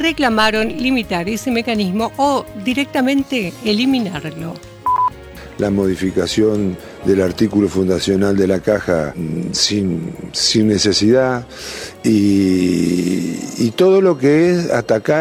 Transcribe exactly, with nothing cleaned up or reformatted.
reclamaron limitar ese mecanismo o directamente eliminarlo. La modificación del artículo fundacional de la Caja sin, sin necesidad y, y todo lo que es atacar